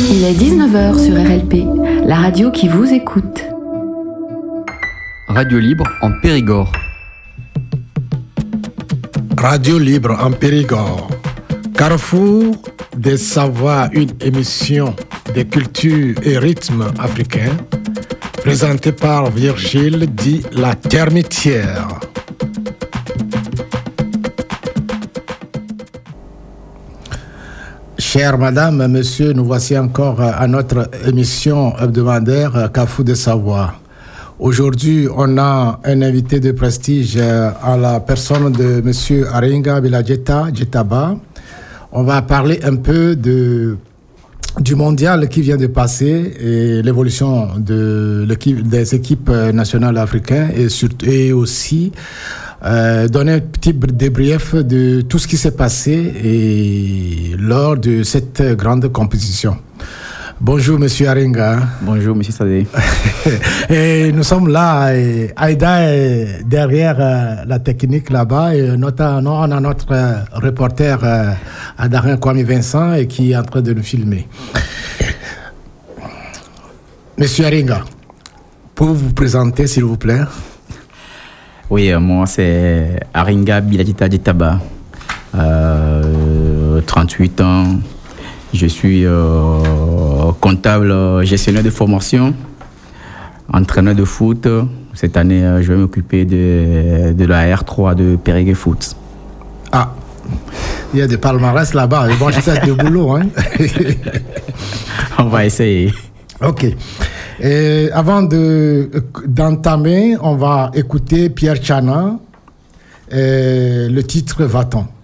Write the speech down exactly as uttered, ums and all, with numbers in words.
Il est dix-neuf heures sur R L P, la radio qui vous écoute. Radio Libre en Périgord. Radio Libre en Périgord. Carrefour des savoirs, une émission des cultures et rythmes africains, présentée par Virgile dit La Termitière. Chères Madame, Monsieur, nous voici encore à notre émission hebdomadaire Carrefour des savoirs. Aujourd'hui, on a un invité de prestige à la personne de Monsieur Aringa Biladjeta Djetaba. On va parler un peu de, du mondial qui vient de passer et l'évolution de l'équipe, des équipes nationales africaines et, surtout, et aussi euh, donner un petit débrief de tout ce qui s'est passé et, lors de cette grande compétition. Bonjour Monsieur Aringa. Bonjour Monsieur Sadé. Et nous sommes là, et Aïda est derrière euh, la technique là-bas et notre, on a notre euh, reporter euh, Adarin Kwame Vincent et qui est en train de nous filmer. Monsieur Aringa, pouvez-vous vous présenter s'il vous plaît? Oui, euh, moi c'est Aringa Biladjeta Djetaba, euh, trente-huit ans. Je suis euh, comptable, gestionnaire de formation, entraîneur de foot. Cette année, euh, je vais m'occuper de, de la R trois de Périgueux Foot. Ah, il y a des palmarès là-bas. Bon, je sais du boulot. Hein. On va essayer. Ok. Et avant de, d'entamer, on va écouter Pierre Tchana. Et le titre Va-t'en.